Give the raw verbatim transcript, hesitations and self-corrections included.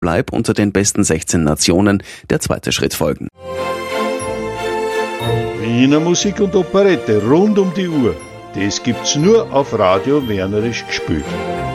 Bleib unter den besten sechzehn Nationen der zweite Schritt folgen. Wiener Musik und Operette rund um die Uhr. Das gibt's nur auf Radio Wernerisch gespielt.